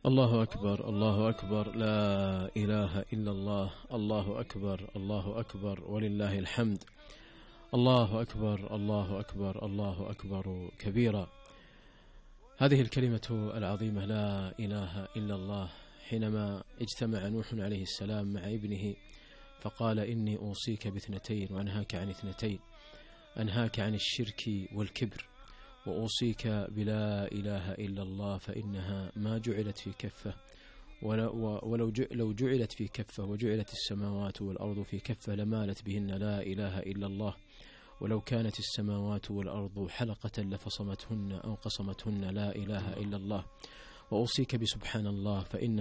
الله أكبر الله أكبر، لا إله إلا الله، الله أكبر الله أكبر ولله الحمد. الله أكبر الله أكبر الله أكبر كبيرا. هذه الكلمة العظيمة لا إله إلا الله، حينما اجتمع نوح عليه السلام مع ابنه فقال إني أوصيك باثنتين وأنهاك عن اثنتين، أنهاك عن الشرك والكبر، وأوصيك بلا إله إلا الله فإنها ما جعلت في كفة، لو جعلت في كفة وجعلت السماوات والأرض في كفة لمالت بهن لا إله إلا الله، ولو كانت السماوات والأرض حلقة لفصمتهن أو قصمتهن لا إله إلا الله. وأوصيك بسبحان الله فإن